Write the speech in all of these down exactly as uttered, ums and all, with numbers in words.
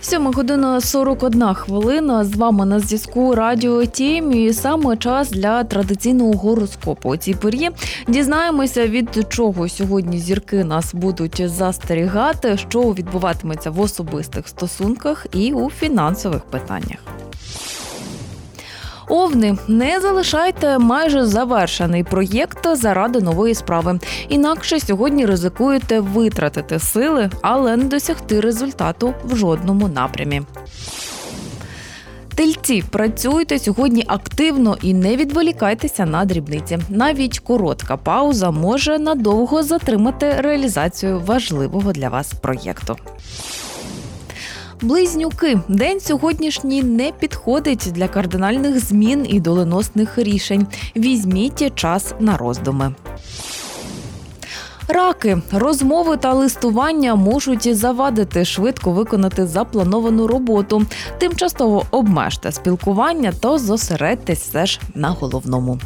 Сьома година сорок одна хвилина. З вами на зв'язку Радіо Тім. І саме час для традиційного гороскопу. У цій порі дізнаємося, від чого сьогодні зірки нас будуть застерігати, що відбуватиметься в особистих стосунках і у фінансових питаннях. Овни, не залишайте майже завершений проєкт заради нової справи. Інакше сьогодні ризикуєте витратити сили, але не досягти результату в жодному напрямі. Тельці, працюйте сьогодні активно і не відволікайтеся на дрібниці. Навіть коротка пауза може надовго затримати реалізацію важливого для вас проєкту. Близнюки. День сьогоднішній не підходить для кардинальних змін і доленосних рішень. Візьміть час на роздуми. Раки. Розмови та листування можуть завадити швидко виконати заплановану роботу. Тимчасово обмежте спілкування та зосередьтесь все ж на головному.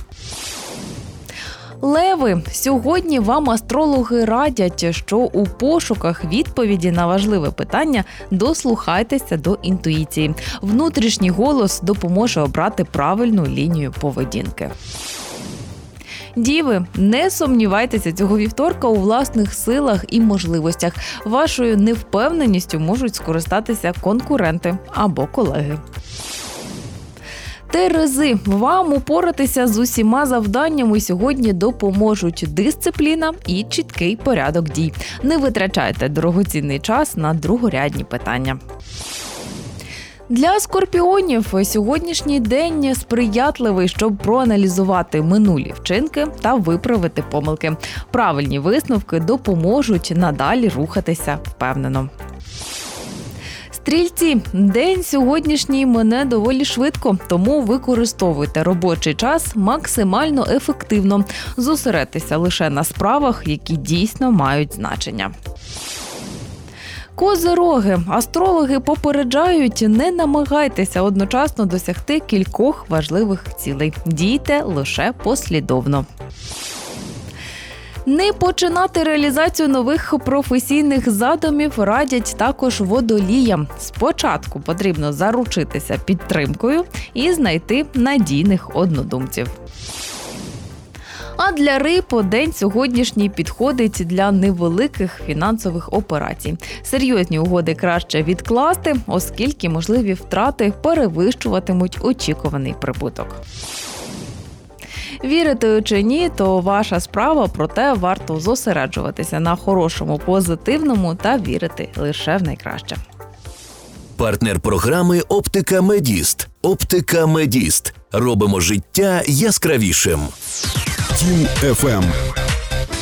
Леви, сьогодні вам астрологи радять, що у пошуках відповіді на важливе питання дослухайтеся до інтуїції. Внутрішній голос допоможе обрати правильну лінію поведінки. Діви, не сумнівайтеся цього вівторка у власних силах і можливостях. Вашою невпевненістю можуть скористатися конкуренти або колеги. Терези, вам упоратися з усіма завданнями сьогодні допоможуть дисципліна і чіткий порядок дій. Не витрачайте дорогоцінний час на другорядні питання. Для скорпіонів сьогоднішній день сприятливий, щоб проаналізувати минулі вчинки та виправити помилки. Правильні висновки допоможуть надалі рухатися впевнено. Стрільці, день сьогоднішній мине доволі швидко, тому використовуйте робочий час максимально ефективно. Зосередьтеся лише на справах, які дійсно мають значення. Козироги. Астрологи попереджають, не намагайтеся одночасно досягти кількох важливих цілей. Дійте лише послідовно. Не починати реалізацію нових професійних задумів радять також водоліям. Спочатку потрібно заручитися підтримкою і знайти надійних однодумців. А для риб день сьогоднішній підходить для невеликих фінансових операцій. Серйозні угоди краще відкласти, оскільки можливі втрати перевищуватимуть очікуваний прибуток. Вірите чи ні, то ваша справа, проте варто зосереджуватися на хорошому, позитивному та вірити лише в найкраще. Партнер програми «Оптика Медіст». «Оптика Медіст». Робимо життя яскравішим. Тім еф ем.